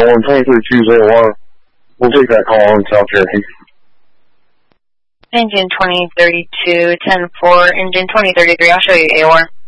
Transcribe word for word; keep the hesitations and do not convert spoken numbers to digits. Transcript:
one twenty-three two zero one. We'll take that call on South Cherokee. Engine twenty thirty-two, ten four, engine twenty thirty-three, I'll show you A O R.